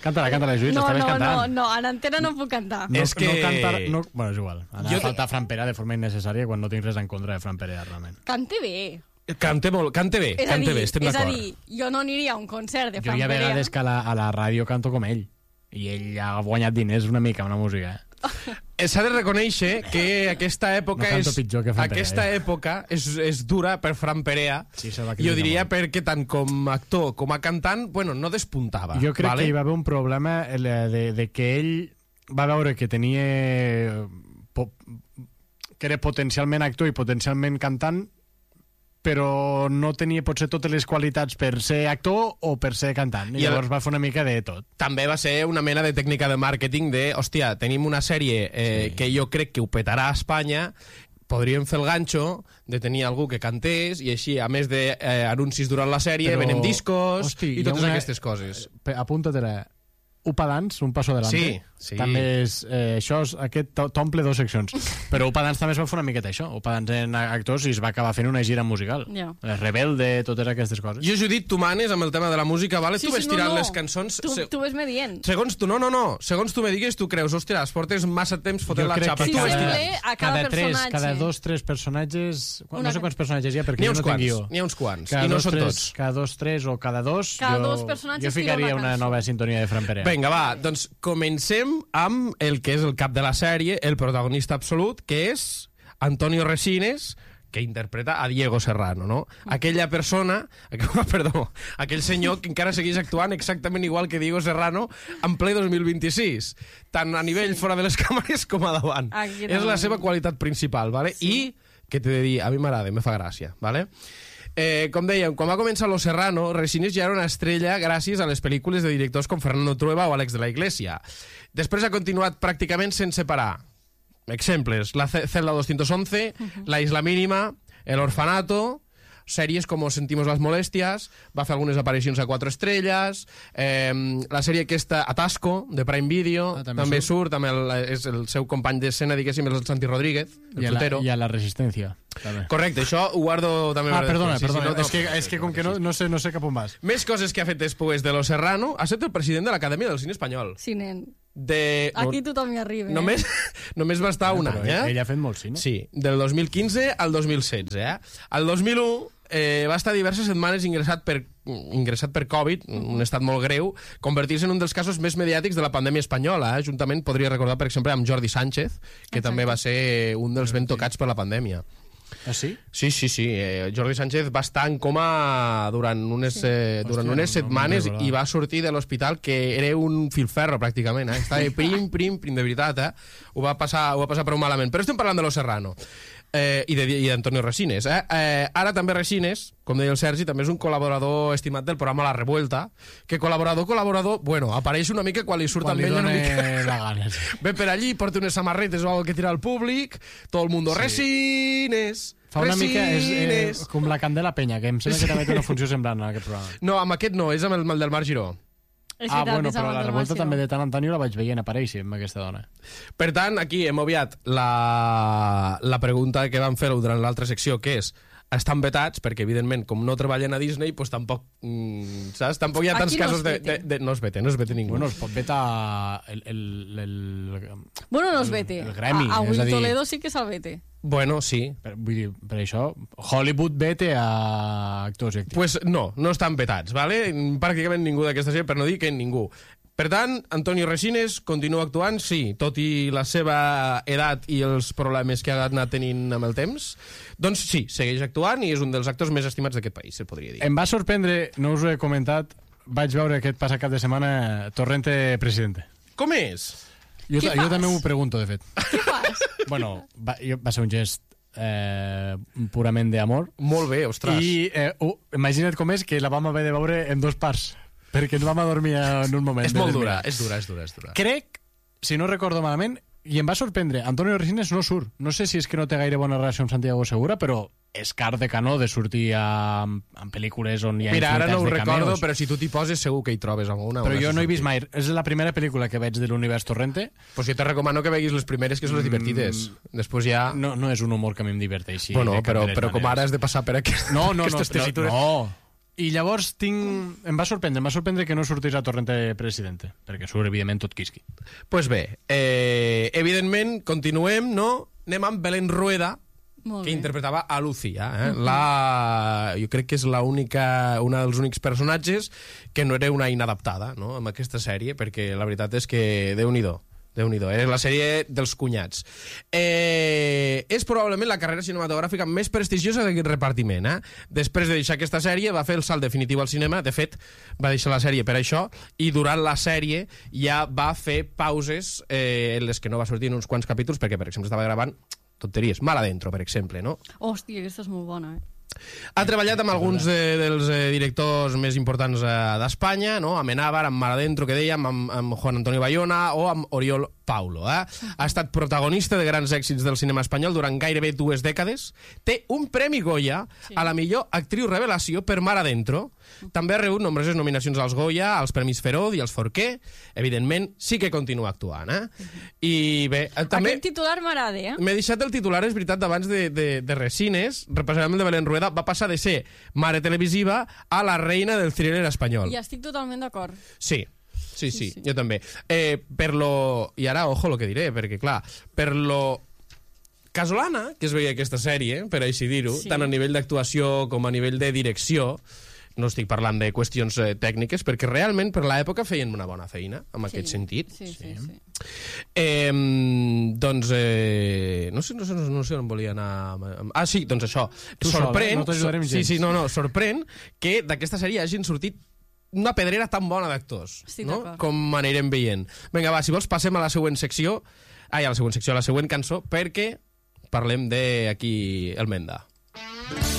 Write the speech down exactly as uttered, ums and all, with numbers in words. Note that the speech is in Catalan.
Canta-la, canta-la, Lluís, no, estaves no, cantant. No, no, en antena no puc cantar. No, És que- no cantar... No... Bueno, és igual. Anar Jo a faltar Fran Perea de forma innecessària quan no tinc res en contra de Fran Perea, realment. Cante bé. Cante, molt, cante bé, És a cante dir, bé, estem és a d'acord. dir, jo no aniria a un concert de Jo Fran hi ha Perea. vegades que a la, a la ràdio canto com ell. I ell ha guanyat diners una mica amb la música. Eh? S'ha de reconèixer que aquesta època No canto és pitjor que Fran Perea, aquesta eh? època és, és dura per Fran Perea. Sí, se va jo criticar diria molt. perquè tant com a actor com a cantant, bueno, no despuntava. Jo crec vale? que hi va haver un problema el de, de que ell va veure que tenia... Po, que era potencialment actor i potencialment cantant, però no tenia potser totes les qualitats per ser actor o per ser cantant. I, I el- llavors va fer una mica de tot. També va ser una mena de tècnica de màrqueting de, hòstia, tenim una sèrie eh, Sí. que jo crec que ho petarà a Espanya, podríem fer el ganxo de tenir algú que cantés i així, a més d'anuncis durant la sèrie, Però, venem discos hosti, i hi ha totes una- aquestes coses. Pe- Apúntate-la. Upa Dance, un passo adelante. Sí, sí. També és... Eh, això és, aquest to- t'omple dos seccions. Però Upa Dance també es va fer una miqueta això. Upa Dance en actors i es va acabar fent una gira musical. Ja. El Rebelde, totes aquestes coses. Jo, Judit, tu manes amb el tema de la música, vale? Sí, tu sí, ves no, tirant no. les cançons... Tu, se- tu ves-me dient. Segons tu, no, no, no. Segons tu me digues, tu creus, ostres, portes massa temps fotent Jo la crec xapa. que Sí, Tu sí, ves sí. tirant. Bé, a cada cada tres, personatge. cada dos, tres personatges... Una No sé ca- quants personatges hi ha, perquè N'hi ha jo uns no tinc quants, guió. n'hi ha uns quants, Cada i no dos, són tres, tots. Cada dos, tres o cada dos... Cada jo, dos personatges jo tira ficaria una una, cançó. nova sintonia de Fran Perea. Vinga, va, doncs comencem amb el que és el cap de la sèrie, el protagonista absolut, que és Antonio Resines, que interpreta a Diego Serrano, no? Aquella persona, perdó, aquell senyor que encara segueix actuant exactament igual que Diego Serrano en ple dos mil vint-i-sis, tant a nivell sí. fora de les càmeres com a davant. Aquí És la davant. seva qualitat principal, ¿vale? Sí. I, que t'he de dir, a mi m'agrada, me fa gràcia, ¿vale? Eh, com dèiem, quan va començar Los Serrano, Resines ja era una estrella gràcies a les pel·lícules de directors com Fernando Trueba o Àlex de la Iglesia. Després ha continuat pràcticament sense parar. Exemples, la Ce- Celda doscientos once, uh-huh. La Isla Mínima, El Orfanato, sèries com Sentimos las molestias, va fer algunes aparicions a Quatre Estrelles, eh, la sèrie aquesta Atasco, de Prime Video, Ah, també, també també surt, també el, és el seu company d'escena, diguéssim, és el Santi Rodríguez, el I a, la, frutero. I a la Resistència. També. Correcte, això ho guardo també... Ah, per perdona, després. Sí, perdona. sí, no, és, que, és que com que no, no, sé, no sé cap on vas. Més coses que ha fet després de Los Serrano, ha estat el president de l'Acadèmia del Cine Espanyol. Sí, nen. De... Aquí tothom hi arriba. Eh? Només, només va estar un Però any, eh? ell ha fet molt cine. Sí, del dos mil quinze al dos mil setze, eh? Al dos mil u eh, va estar diverses setmanes ingressat per, ingressat per Covid, un estat molt greu, convertir-se en un dels casos més mediàtics de la pandèmia espanyola, eh? Juntament podria recordar, per exemple, amb Jordi Sánchez, que Exacte. també va ser un dels ben tocats per la pandèmia. Ah, sí? Sí, sí, sí. Eh, Jordi Sánchez va estar en coma durant unes, sí. eh, durant Hòstia, unes no- no setmanes me'n recordava. i va sortir de l'hospital que era un filferro, pràcticament. Eh? Estava prim, prim, prim, de veritat. Eh? Ho, va passar, ho va passar prou malament. Però estem parlant de Los Serrano eh, i de- i d'Antonio Resines. Eh? Eh, ara també Resines, com deia el Sergi, també és un col·laborador estimat del programa La Revuelta, que col·laborador, col·laborador, bueno, apareix una mica quan li surt Quan al li vell una dóna mica... la gana. Sí. Ve per allí, porta unes samarretes o algo que tira al públic, tot el mundo, sí. Resines... Fa una mica és, eh, Resines. com la Candela Penya, que em sembla que també té una funció semblant en aquest programa. No, amb aquest no, és amb el, amb el del Marc Giró. És Ah, veritat, bueno, és amb però el la del revolta Marcelo. també de tant en tant jo la vaig veient aparèixer amb aquesta dona. Per tant, aquí hem obviat la, la pregunta que vam fer durant l'altra secció, que és estan vetats, perquè evidentment com no treballen a Disney, doncs tampoc, mm, saps? Tampoc hi ha tants Aquí no casos es de, vete. de, de... No es vete, no es vete ningú. Bueno, es pot vetar el, el, el, el, Bueno, no es vete. el gremi, A, avui és a dir- Toledo sí que se'l vete. Bueno, sí. per, vull dir, per això Hollywood vete a actors i actrius. Pues no, no estan vetats, ¿vale? Pràcticament ningú d'aquesta sèrie, per no dir que ningú. Per tant, Antonio Resines continua actuant, sí, tot i la seva edat i els problemes que ha anat tenint amb el temps, doncs sí, segueix actuant i és un dels actors més estimats d'aquest país, se podria dir. Em va sorprendre, no us ho he comentat, vaig veure aquest passat cap de setmana Torrente presidente. Com és? Jo, Què jo fas? també m'ho pregunto, de fet. Què fas? Bueno, va, jo, va ser un gest eh, purament d'amor. Molt bé, ostres. I eh, uh, imagina't com és que la vam haver de veure en dos parts, perquè ens vam adormir en un moment. És de molt desmirar. dura, és dura, és dura, és dura. Crec, si no recordo malament, i em va sorprendre, Antonio Resines no surt. No sé si és que no té gaire bona relació amb Santiago Segura, però és car de canó de sortir a, en pel·lícules on hi ha Mira, ara no ho infinitats de recordo, cameos. però si tu t'hi poses segur que hi trobes alguna. Però on jo has no he sortit. vist mai. És la primera pel·lícula que veig de l'univers Torrente. Pues jo te recomano que veguis les primeres, que són les divertides. Després ja... No, no és un humor que a mi em diverteixi. bueno, de cap però, de les però com maneres. ara has de passar per aquest, No, no, no, aquestes no, tessitures... no. I llavors tinc... Em va sorprendre, em va sorprendre que no sortís a Torrente presidente, perquè surt, evidentment, tot quisqui. Doncs pues bé, eh, evidentment, continuem, no? Anem amb Belén Rueda, que interpretava a Lucía. Eh? Uh -huh. la... Jo crec que és la única, una dels únics personatges que no era una inadaptada, no?, en aquesta sèrie, perquè la veritat és que Déu-n'hi-do. Déu-n'hi-do, és la sèrie dels cunyats. Eh, és probablement la carrera cinematogràfica més prestigiosa d'aquest repartiment. Eh? Després de deixar aquesta sèrie va fer el salt definitiu al cinema, de fet va deixar la sèrie per això, i durant la sèrie ja va fer pauses eh, en les que no va sortir en uns quants capítols, perquè per exemple estava gravant tonteries, Mar Adentro, per exemple, no? Hòstia, aquesta és molt bona, eh? Ha treballat amb alguns de, dels eh, directors més importants eh, d'Espanya, no? Amb Enávar, amb Mar Adentro, que dèiem, amb, amb Juan Antonio Bayona o amb Oriol Paulo. Eh? Ha estat protagonista de grans èxits del cinema espanyol durant gairebé dues dècades. Té un Premi Goya sí. a la millor actriu revelació per Mar Adentro. També ha rebut nombroses nominacions als Goya, als Premis Feroz i als Forqué. Evidentment, sí que continua actuant. Eh? I bé, també... Aquest titular m'agrada, eh? M'he deixat el titular, és veritat, d'abans de, de, de Resines, representament de Belén Rueda, va passar de ser mare televisiva a la reina del thriller espanyol. I estic totalment d'acord. Sí. Sí, sí, sí, jo també. Eh, per lo... I ara, ojo lo que diré, perquè, clar, per lo casolana que es veia aquesta sèrie, per així dir-ho, sí. tant a nivell d'actuació com a nivell de direcció, no estic parlant de qüestions eh, tècniques, perquè realment per l'època feien una bona feina, en sí. aquest sentit. Sí, sí, sí. sí. Eh, doncs, eh, no sé, no sé, no sé on volia anar... Ah, sí, doncs això. Tu sorprèn... Sol, eh? No t'ajudarem gens. Sí, sí, no, no, sorprèn que d'aquesta sèrie hagin sortit una pedrera tan bona d'actors, no? Com anirem veient. Vinga, va, si vols passem a la següent secció, ai, a la següent secció, a la següent cançó, perquè parlem de aquí el Menda.